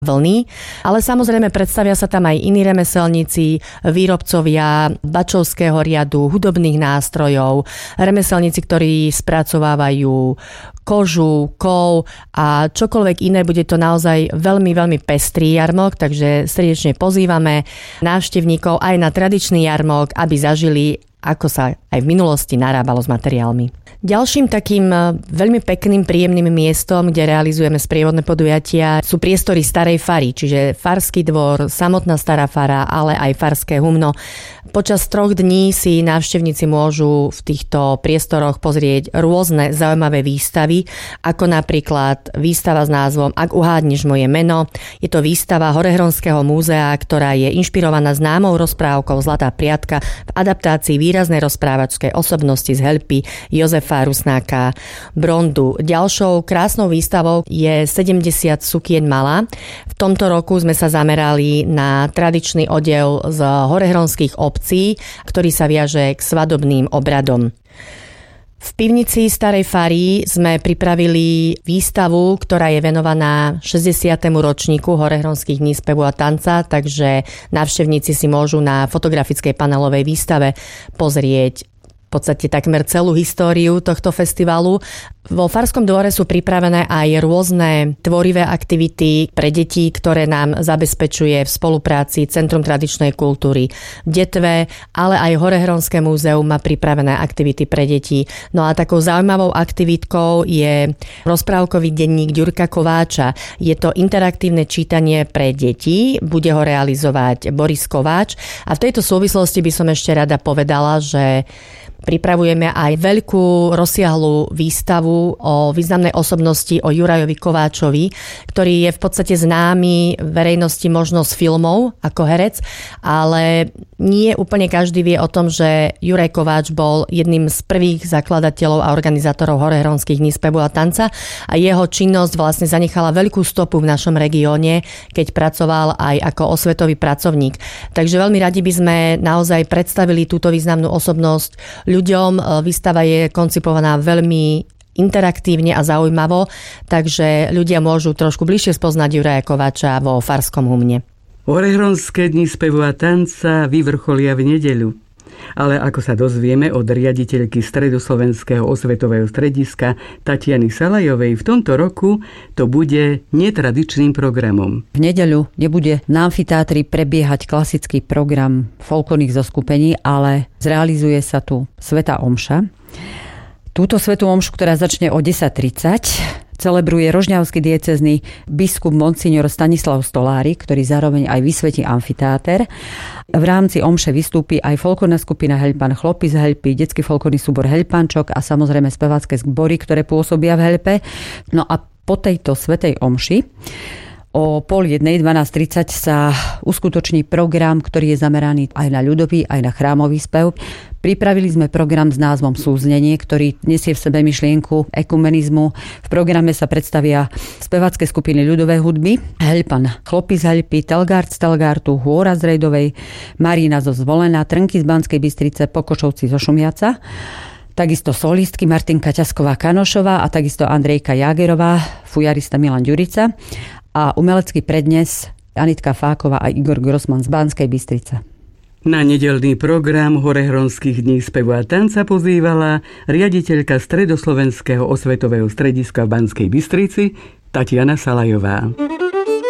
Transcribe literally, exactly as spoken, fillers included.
vlny, ale samozrejme predstavia sa tam aj iní remeselníci, výrobcovia bačovského riadu, hudobných nástrojov, remeselníci, ktorí spracovávajú kožu, kov a čokoľvek iné. Bude to naozaj veľmi, veľmi pestrý jarmok, takže srdečne pozývame návštevníkov aj na tradičný jarmok, aby zažili, ako sa aj v minulosti narábalo s materiálmi. Ďalším takým veľmi pekným, príjemným miestom, kde realizujeme sprievodné podujatia, sú priestory Starej fary, čiže Farský dvor, samotná Stará fara, ale aj Farské humno. Počas troch dní si návštevníci môžu v týchto priestoroch pozrieť rôzne zaujímavé výstavy, ako napríklad výstava s názvom Ak uhádneš moje meno. Je to výstava Horehronského múzea, ktorá je inšpirovaná známou rozprávkou Zlatá priatka v adaptácii výraznej rozprávačskej osobnosti z Helpy Jozefa Rusnáka Brondu. Ďalšou krásnou výstavou je sedemdesiat sukien mala. V tomto roku sme sa zamerali na tradičný odev z horehronských obcí, ktorý sa viaže k svadobným obradom. V pivnici Starej fary sme pripravili výstavu, ktorá je venovaná šesťdesiatemu ročníku Horehronských dní spevu a tanca, takže návštevníci si môžu na fotografickej panelovej výstave pozrieť v podstate takmer celú históriu tohto festivalu. Vo Farskom dvore sú pripravené aj rôzne tvorivé aktivity pre deti, ktoré nám zabezpečuje v spolupráci Centrum tradičnej kultúry v Detve, ale aj Horehronské múzeum má pripravené aktivity pre deti. No a takou zaujímavou aktivitkou je rozprávkový denník Ďurka Kováča. Je to interaktívne čítanie pre deti, bude ho realizovať Boris Kováč. A v tejto súvislosti by som ešte rada povedala, že pripravujeme aj veľkú rozsiahlu výstavu o významnej osobnosti, o Jurajovi Kováčovi, ktorý je v podstate známy verejnosti možno z filmov ako herec, ale nie úplne každý vie o tom, že Juraj Kováč bol jedným z prvých zakladateľov a organizátorov Horehronských dní spevu a tanca a jeho činnosť vlastne zanechala veľkú stopu v našom regióne, keď pracoval aj ako osvetový pracovník. Takže veľmi radi by sme naozaj predstavili túto významnú osobnosť ľuďom. Výstava je koncipovaná veľmi interaktívne a zaujímavo, takže ľudia môžu trošku bližšie spoznať Juraja Kováča vo Farskom humne. Horehronské dni spevu a tanca vyvrcholia v nedeľu. Ale ako sa dozvieme od riaditeľky Stredoslovenského osvetového strediska Tatiany Salajovej, v tomto roku to bude netradičným programom. V nedeľu nebude na amfiteátri prebiehať klasický program folklórnych zoskupení, ale zrealizuje sa tu svätá omša. Túto svätú omšu, ktorá začne o desať tridsať, celebruje rožňavský diecézny biskup monsignor Stanislav Stolárik, ktorý zároveň aj vysvetí amfiteáter. V rámci omše vystúpi aj folklórna skupina Heľpan Chlopy z Helpy, detský folklórny súbor Heľpančok a samozrejme spevácké zbory, ktoré pôsobia v Helpe. No a po tejto svätej omši o pol jednej, dvanásť tridsať sa uskutoční program, ktorý je zameraný aj na ľudový, aj na chrámový spev. Pripravili sme program s názvom Súznenie, ktorý nesie v sebe myšlienku ekumenizmu. V programe sa predstavia spevácké skupiny ľudovej hudby, Heľpan Chlopy z Helpy, Telgard z Telgartu, Hôra z Rejdovej, Marína zo Zvolená, Trnky z Banskej Bystrice, Pokošovci zo Šumiaca. Takisto solistky Martinka Ťasková-Kanošová a takisto Andrejka Jágerová, fujarista Milan Ďurica a umelecký prednes Anitka Fáková a Igor Grossman z Banskej Bystrice. Na nedeľný program Horehronských dní spevu a tanca pozývala riaditeľka Stredoslovenského osvetového strediska v Banskej Bystrici Tatiana Salajová.